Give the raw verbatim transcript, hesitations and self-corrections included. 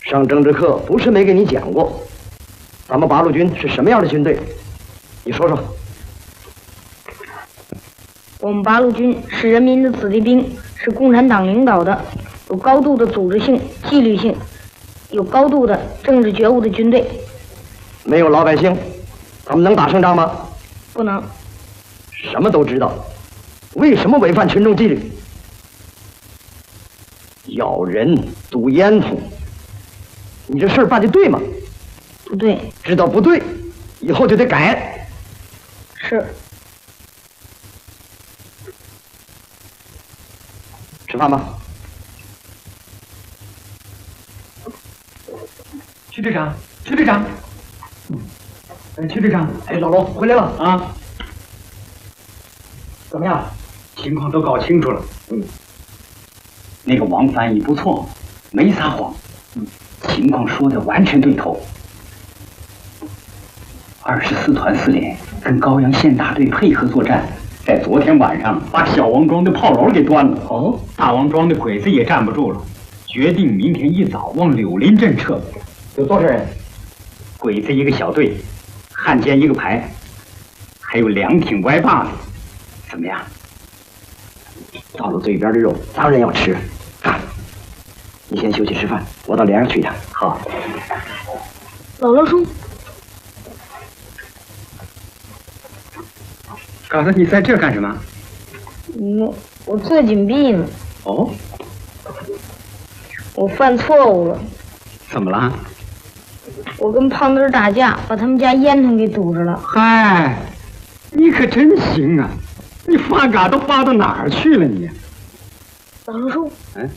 上政治课不是没给你讲过，咱们八路军是什么样的军队？你说说。 我们八路军是人民的子弟兵，是共产党领导的，有高度的组织性、纪律性，有高度的政治觉悟的军队。 没有老百姓，咱们能打胜仗吗？ 不能。 什么都知道，为什么违反群众纪律？咬人、堵烟囱，你这事儿办的对吗？ 不对。 知道不对，以后就得改。 是。 吃饭吧。 徐队长，徐队长，哎，徐队长， 哎，老罗回来了啊？ 怎么样？ 情况都搞清楚了。 嗯， 那个王翻译不错，没撒谎。嗯，情况说的完全对头。二十四团司令跟高阳县大队配合作战。在昨天晚上，把小王庄的炮楼给端了。 哦， 大王庄的鬼子也站不住了，决定明天一早往柳林镇撤。 有多少人？ 鬼子一个小队，汉奸一个排，还有两挺歪把子。怎么样？ 到了嘴边的肉，当然要吃。干！你先休息吃饭，我到连上去一趟。 好。 老罗叔。 搞得你在这干什么？ 我我做紧闭呢。 哦， 我犯错误了。 怎么了？ 我跟胖墩打架，把他们家烟囱给堵着了。 嗨，你可真行啊！你发嘎都发到哪儿去了你？ 老罗叔， 嗯，